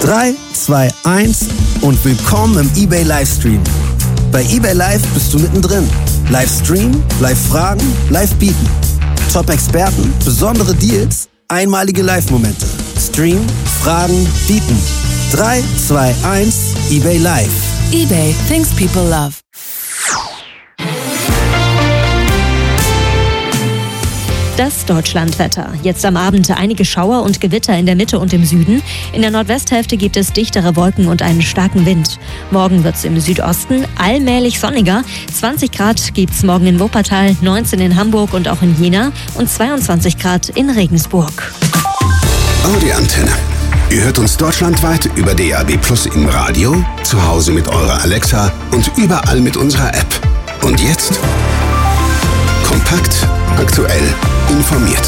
3, 2, 1 und willkommen im eBay Livestream. Bei eBay Live bist du mittendrin. Livestream, Live-Fragen, Live-Bieten. Top-Experten, besondere Deals, einmalige Live-Momente. Stream, Fragen, Bieten. 3, 2, 1, eBay Live. eBay, things people love. Das Deutschlandwetter. Jetzt am Abend einige Schauer und Gewitter in der Mitte und im Süden. In der Nordwesthälfte gibt es dichtere Wolken und einen starken Wind. Morgen wird es im Südosten allmählich sonniger. 20 Grad gibt es morgen in Wuppertal, 19 in Hamburg und auch in Jena und 22 Grad in Regensburg. Audi Antenne. Ihr hört uns deutschlandweit über DAB+ im Radio, zu Hause mit eurer Alexa und überall mit unserer App. Und jetzt kompakt, aktuell, informiert.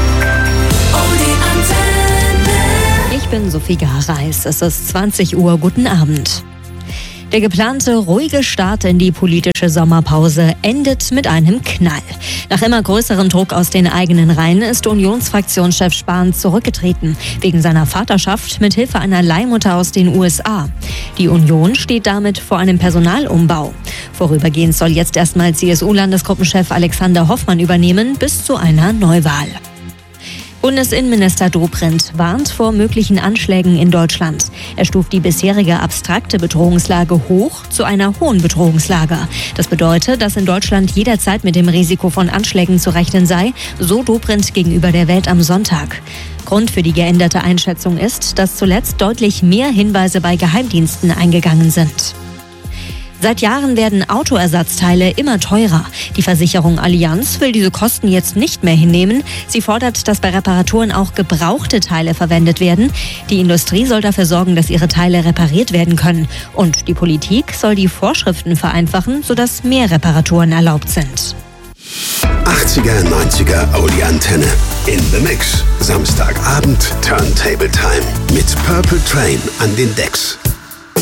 Ich bin Sophie Gareis. Es ist 20 Uhr. Guten Abend. Der geplante ruhige Start in die politische Sommerpause endet mit einem Knall. Nach immer größerem Druck aus den eigenen Reihen ist Unionsfraktionschef Spahn zurückgetreten, wegen seiner Vaterschaft mit Hilfe einer Leihmutter aus den USA. Die Union steht damit vor einem Personalumbau. Vorübergehend soll jetzt erstmal CSU-Landesgruppenchef Alexander Hoffmann übernehmen, bis zu einer Neuwahl. Bundesinnenminister Dobrindt warnt vor möglichen Anschlägen in Deutschland. Er stuft die bisherige abstrakte Bedrohungslage hoch zu einer hohen Bedrohungslage. Das bedeutet, dass in Deutschland jederzeit mit dem Risiko von Anschlägen zu rechnen sei, so Dobrindt gegenüber der Welt am Sonntag. Grund für die geänderte Einschätzung ist, dass zuletzt deutlich mehr Hinweise bei Geheimdiensten eingegangen sind. Seit Jahren werden Autoersatzteile immer teurer. Die Versicherung Allianz will diese Kosten jetzt nicht mehr hinnehmen. Sie fordert, dass bei Reparaturen auch gebrauchte Teile verwendet werden. Die Industrie soll dafür sorgen, dass ihre Teile repariert werden können. Und die Politik soll die Vorschriften vereinfachen, sodass mehr Reparaturen erlaubt sind. 80er, 90er Audi Antenne. In the Mix. Samstagabend Turntable Time. Mit Purple Train an den Decks.